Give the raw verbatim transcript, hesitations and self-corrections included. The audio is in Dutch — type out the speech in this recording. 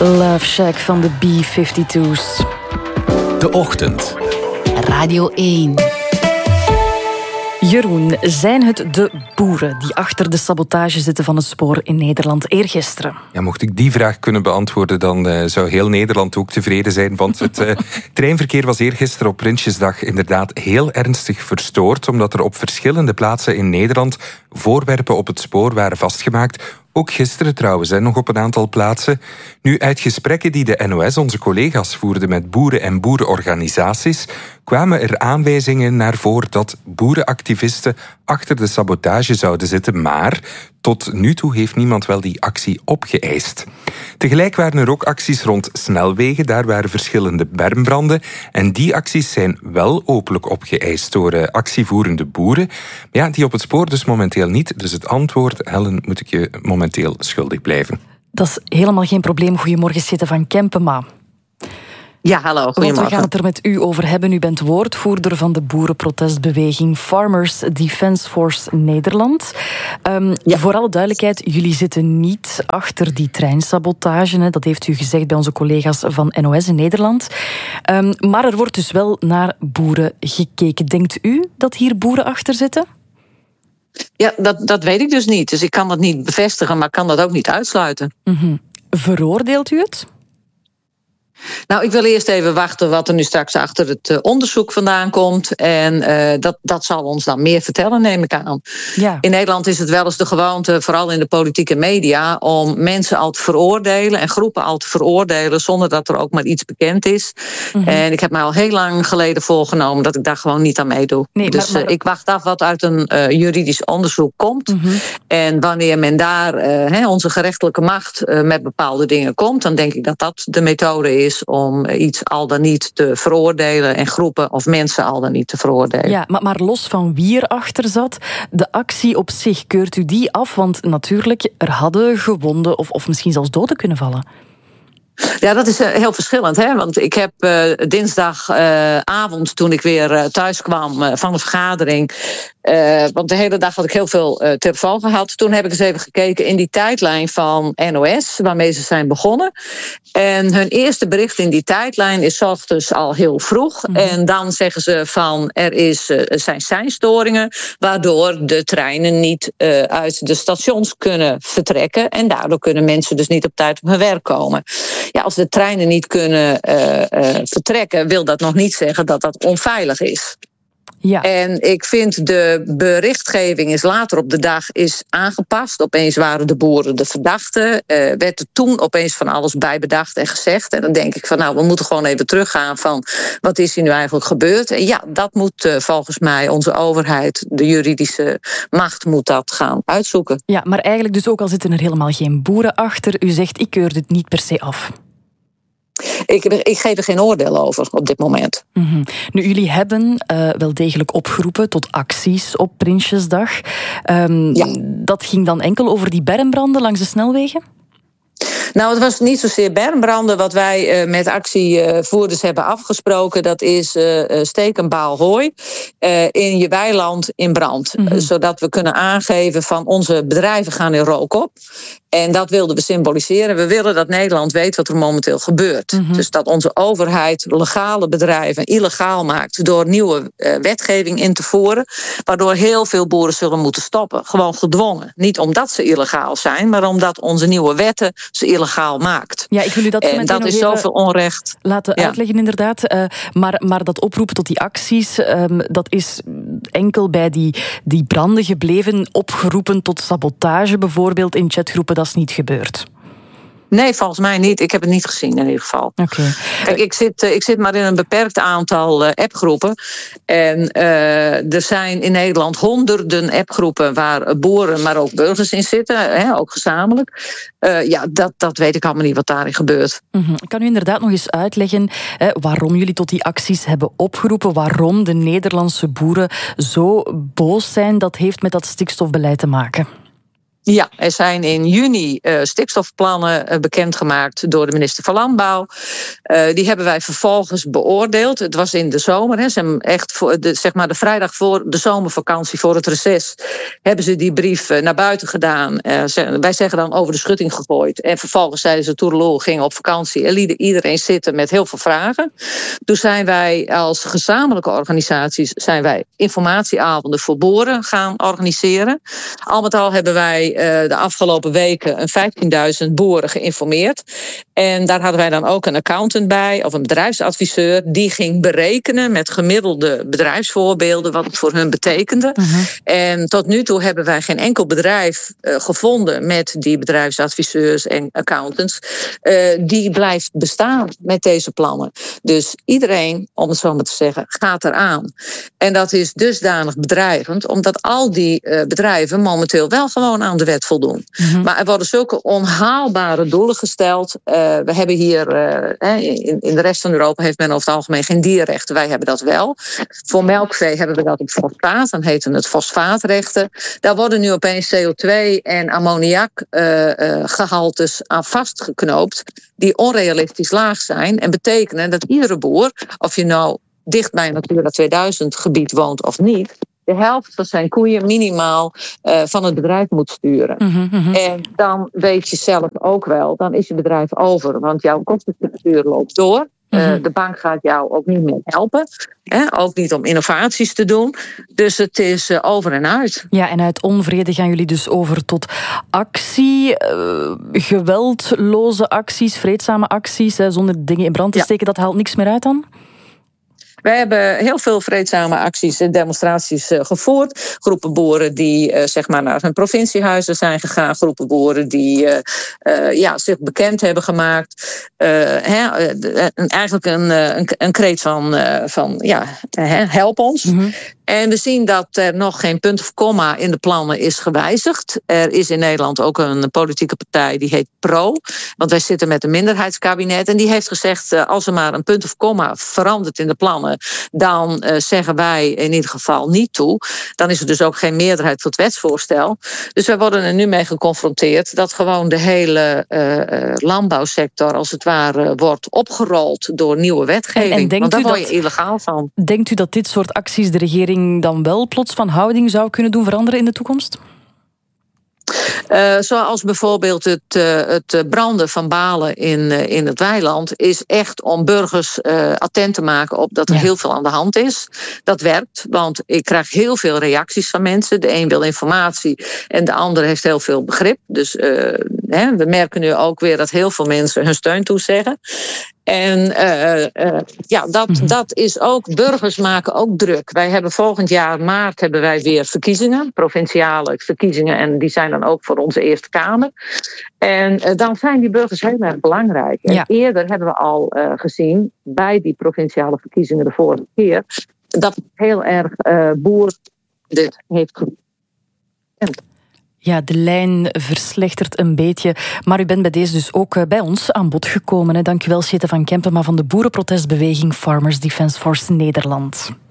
Love Shack van de B vijfentwintig's. De Ochtend. Radio één. Jeroen, zijn het de boeren die achter de sabotage zitten van het spoor in Nederland eergisteren? Ja, mocht ik die vraag kunnen beantwoorden, dan uh, zou heel Nederland ook tevreden zijn. Want het uh, treinverkeer was eergisteren op Prinsjesdag inderdaad heel ernstig verstoord, omdat er op verschillende plaatsen in Nederland voorwerpen op het spoor waren vastgemaakt. Ook gisteren trouwens, hè, nog op een aantal plaatsen. Nu, uit gesprekken die de N O S, onze collega's, voerden met boeren en boerenorganisaties, kwamen er aanwijzingen naar voren dat boerenactivisten achter de sabotage zouden zitten, maar tot nu toe heeft niemand wel die actie opgeëist. Tegelijk waren er ook acties rond snelwegen, daar waren verschillende bermbranden en die acties zijn wel openlijk opgeëist door uh, actievoerende boeren, ja, die op het spoor dus momenteel niet. Dus het antwoord, Helen, moet ik je momenteel schuldig blijven. Dat is helemaal geen probleem. Goedemorgen, Sitte van Kempema. Ja, hallo, goedemorgen. Want we gaan het er met u over hebben. U bent woordvoerder van de boerenprotestbeweging Farmers Defence Force Nederland. Um, ja. Voor alle duidelijkheid, jullie zitten niet achter die treinsabotage. Hè. Dat heeft u gezegd bij onze collega's van N O S in Nederland. Um, maar er wordt dus wel naar boeren gekeken. Denkt u dat hier boeren achter zitten? Ja, dat, dat weet ik dus niet. Dus ik kan dat niet bevestigen, maar kan dat ook niet uitsluiten. Mm-hmm. Veroordeelt u het? Nou, ik wil eerst even wachten wat er nu straks achter het uh, onderzoek vandaan komt. En uh, dat, dat zal ons dan meer vertellen, neem ik aan. Ja. In Nederland is het wel eens de gewoonte, vooral in de politieke media, om mensen al te veroordelen en groepen al te veroordelen zonder dat er ook maar iets bekend is. Mm-hmm. En ik heb mij al heel lang geleden voorgenomen dat ik daar gewoon niet aan meedoe. Nee, dus maar, maar... Uh, ik wacht af wat uit een uh, juridisch onderzoek komt. Mm-hmm. En wanneer men daar uh, he, onze gerechtelijke macht uh, met bepaalde dingen komt, dan denk ik dat dat de methode is om iets al dan niet te veroordelen en groepen of mensen al dan niet te veroordelen. Ja, maar, maar los van wie erachter zat, de actie op zich, keurt u die af? Want natuurlijk, er hadden gewonden of, of misschien zelfs doden kunnen vallen. Ja, dat is uh, heel verschillend. Hè? Want ik heb uh, dinsdagavond, uh, toen ik weer uh, thuis kwam uh, van de vergadering, Uh, want de hele dag had ik heel veel uh, telefoon gehad. Toen heb ik eens even gekeken in die tijdlijn van N O S, waarmee ze zijn begonnen. En hun eerste bericht in die tijdlijn is 's ochtends al heel vroeg. Mm-hmm. En dan zeggen ze van er, is, uh, er zijn seinstoringen, waardoor de treinen niet uh, uit de stations kunnen vertrekken. En daardoor kunnen mensen dus niet op tijd op hun werk komen. Ja, als de treinen niet kunnen uh, uh, vertrekken, wil dat nog niet zeggen dat dat onveilig is. Ja. En ik vind de berichtgeving is later op de dag is aangepast. Opeens waren de boeren de verdachten. Uh, werd er toen opeens van alles bij bedacht en gezegd. En dan denk ik van nou, we moeten gewoon even teruggaan van wat is hier nu eigenlijk gebeurd. En ja, dat moet uh, volgens mij onze overheid, de juridische macht, moet dat gaan uitzoeken. Ja, maar eigenlijk dus ook al zitten er helemaal geen boeren achter. U zegt, ik keur dit niet per se af. Ik, ik geef er geen oordeel over op dit moment. Mm-hmm. Nu, jullie hebben uh, wel degelijk opgeroepen tot acties op Prinsjesdag. Um, ja. Dat ging dan enkel over die bermbranden langs de snelwegen? Nou, het was niet zozeer bermbranden. Wat wij uh, met actievoerders hebben afgesproken, dat is uh, steek een baal hooi uh, in je weiland in brand. Mm-hmm. Uh, zodat we kunnen aangeven van onze bedrijven gaan in rook op. En dat wilden we symboliseren. We willen dat Nederland weet wat er momenteel gebeurt. Mm-hmm. Dus dat onze overheid legale bedrijven illegaal maakt door nieuwe uh, wetgeving in te voeren, waardoor heel veel boeren zullen moeten stoppen. Gewoon gedwongen. Niet omdat ze illegaal zijn, maar omdat onze nieuwe wetten ze illegaal maakt. Ja, ik wil u dat en dat is zoveel onrecht. Laten ja. uitleggen inderdaad. Uh, maar, maar dat oproepen tot die acties, um, dat is enkel bij die, die branden gebleven, opgeroepen tot sabotage bijvoorbeeld in chatgroepen. Dat is niet gebeurd. Nee, volgens mij niet. Ik heb het niet gezien in ieder geval. Okay. Kijk, ik zit, ik zit maar in een beperkt aantal uh, appgroepen. En uh, er zijn in Nederland honderden appgroepen waar boeren, maar ook burgers in zitten. Hè, ook gezamenlijk. Uh, ja, dat, dat weet ik allemaal niet wat daarin gebeurt. Mm-hmm. Kan u inderdaad nog eens uitleggen hè, waarom jullie tot die acties hebben opgeroepen? Waarom de Nederlandse boeren zo boos zijn? Dat heeft met dat stikstofbeleid te maken. Ja, er zijn in juni uh, stikstofplannen uh, bekendgemaakt door de minister van Landbouw. Uh, die hebben wij vervolgens beoordeeld. Het was in de zomer, hè, ze hebben echt voor de, zeg maar de vrijdag voor de zomervakantie, voor het reces, hebben ze die brief uh, naar buiten gedaan. Uh, ze, wij zeggen dan over de schutting gegooid. En vervolgens zeiden ze toedeloe, gingen op vakantie en lieten iedereen zitten met heel veel vragen. Toen zijn wij als gezamenlijke organisaties zijn wij informatieavonden voor boeren gaan organiseren. Al met al hebben wij de afgelopen weken een vijftienduizend boeren geïnformeerd. En daar hadden wij dan ook een accountant bij, of een bedrijfsadviseur, die ging berekenen met gemiddelde bedrijfsvoorbeelden wat het voor hun betekende. Uh-huh. En tot nu toe hebben wij geen enkel bedrijf uh, gevonden met die bedrijfsadviseurs en accountants uh, die blijft bestaan met deze plannen. Dus iedereen, om het zo maar te zeggen, gaat eraan. En dat is dusdanig bedreigend, omdat al die uh, bedrijven momenteel wel gewoon aan de wet voldoen. Mm-hmm. Maar er worden zulke onhaalbare doelen gesteld. Uh, we hebben hier, uh, in, in de rest van Europa heeft men over het algemeen geen dierrechten. Wij hebben dat wel. Voor melkvee hebben we dat op fosfaat. Dan heten het fosfaatrechten. Daar worden nu opeens C O twee en ammoniakgehaltes uh, uh, aan vastgeknoopt die onrealistisch laag zijn en betekenen dat iedere boer, of je nou dicht bij een Natura tweeduizend gebied woont of niet, de helft van zijn koeien minimaal uh, van het bedrijf moet sturen. Mm-hmm, mm-hmm. En dan weet je zelf ook wel, dan is je bedrijf over. Want jouw kostenstructuur loopt door. Mm-hmm. Uh, de bank gaat jou ook niet meer helpen. Hè? Ook niet om innovaties te doen. Dus het is uh, over en uit. Ja, en uit onvrede gaan jullie dus over tot actie. Uh, geweldloze acties, vreedzame acties, uh, zonder dingen in brand te steken. Ja. Dat haalt niks meer uit dan? Wij hebben heel veel vreedzame acties en demonstraties uh, gevoerd. Groepen boeren die uh, zeg maar naar hun provinciehuizen zijn gegaan. Groepen boeren die uh, uh, ja, zich bekend hebben gemaakt. Uh, hè, uh, eigenlijk een, een, een kreet van, uh, van ja, help ons. Mm-hmm. En we zien dat er nog geen punt of komma in de plannen is gewijzigd. Er is in Nederland ook een politieke partij die heet PRO. Want wij zitten met een minderheidskabinet. En die heeft gezegd, uh, als er maar een punt of komma verandert in de plannen, dan uh, zeggen wij in ieder geval niet toe. Dan is er dus ook geen meerderheid voor het wetsvoorstel. Dus wij worden er nu mee geconfronteerd dat gewoon de hele uh, landbouwsector als het ware wordt opgerold door nieuwe wetgeving. En, en Want daar word je dat, illegaal van. Denkt u dat dit soort acties de regering dan wel plots van houding zou kunnen doen veranderen in de toekomst? Uh, zoals bijvoorbeeld het, uh, het branden van balen in, uh, in het weiland is echt om burgers uh, attent te maken op dat er ja. heel veel aan de hand is. Dat werkt, want ik krijg heel veel reacties van mensen. De een wil informatie en de ander heeft heel veel begrip. Dus uh, hè, we merken nu ook weer dat heel veel mensen hun steun toezeggen. En uh, uh, ja, dat, mm-hmm. dat is ook, burgers maken ook druk. Wij hebben volgend jaar maart hebben wij weer verkiezingen, provinciale verkiezingen, en die zijn dan ook voor onze Eerste Kamer. En uh, dan zijn die burgers heel erg belangrijk. Ja. En eerder hebben we al uh, gezien, bij die provinciale verkiezingen de vorige keer, dat het heel erg uh, boer dit heeft gedaan. Ja, de lijn verslechtert een beetje. Maar u bent bij deze dus ook bij ons aan bod gekomen. Hè. Dank u wel, Sjette van Kempen, maar van de boerenprotestbeweging Farmers Defence Force Nederland.